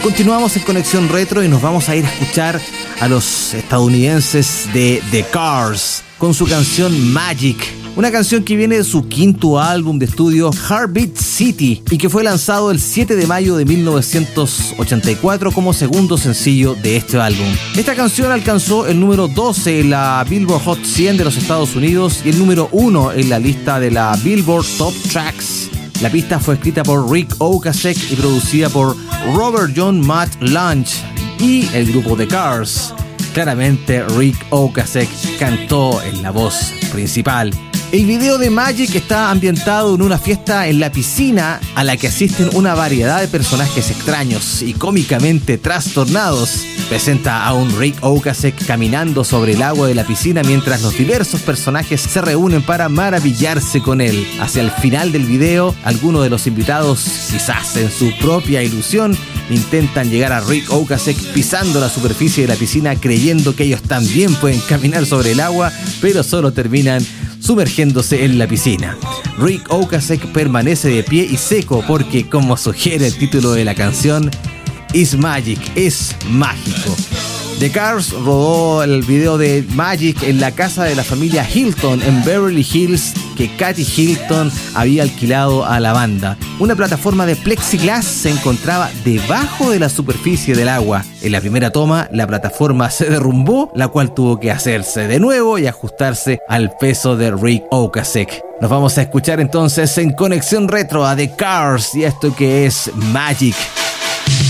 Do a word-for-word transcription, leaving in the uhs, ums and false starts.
Continuamos en Conexión Retro y nos vamos a ir a escuchar a los estadounidenses de The Cars con su canción Magic. Una canción que viene de su quinto álbum de estudio Heartbeat City y que fue lanzado el siete de mayo de mil novecientos ochenta y cuatro como segundo sencillo de este álbum. Esta canción alcanzó el número doce en la Billboard Hot cien de los Estados Unidos y el número uno en la lista de la Billboard Top Tracks. La pista fue escrita por Rick Ocasek y producida por Robert John Matt Lange y el grupo The Cars. Claramente Rick Ocasek cantó en la voz principal. El video de Magic está ambientado en una fiesta en la piscina a la que asisten una variedad de personajes extraños y cómicamente trastornados. Presenta a un Rick Ocasek caminando sobre el agua de la piscina mientras los diversos personajes se reúnen para maravillarse con él. Hacia el final del video, algunos de los invitados, quizás en su propia ilusión, intentan llegar a Rick Ocasek pisando la superficie de la piscina creyendo que ellos también pueden caminar sobre el agua, pero solo terminan sumergiéndose en la piscina. Rick Ocasek permanece de pie y seco porque, como sugiere el título de la canción, It's Magic, es mágico. The Cars rodó el video de Magic en la casa de la familia Hilton en Beverly Hills que Kathy Hilton había alquilado a la banda. Una plataforma de plexiglas se encontraba debajo de la superficie del agua. En la primera toma, la plataforma se derrumbó, la cual tuvo que hacerse de nuevo y ajustarse al peso de Rick Ocasek. Nos vamos a escuchar entonces en Conexión Retro a The Cars y esto que es Magic.